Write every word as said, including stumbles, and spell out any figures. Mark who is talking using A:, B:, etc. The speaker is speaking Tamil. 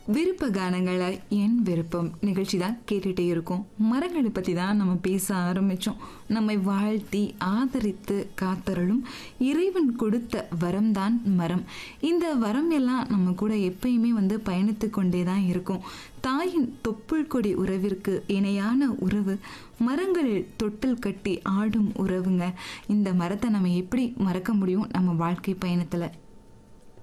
A: விருப்ப கானங்களை என் விருப்பம் நிகழ்ச்சி தான் கேட்டுகிட்டே இருக்கும். மரங்களை பற்றி தான் நம்ம பேச ஆரம்பித்தோம். நம்மை வாழ்த்தி ஆதரித்து காத்தருளும் இறைவன் கொடுத்த வரம் தான் மரம். இந்த வரம் எல்லாம் நம்ம கூட எப்பயுமே வந்து பயணித்து கொண்டே தான் இருக்கும். தாயின் தொப்புள் கொடி உறவிற்கு இணையான உறவு மரங்களில் தொட்டில் கட்டி ஆடும் உறவுங்க. இந்த மரத்தை நம்ம எப்படி மறக்க முடியும் நம்ம வாழ்க்கை பயணத்தில்?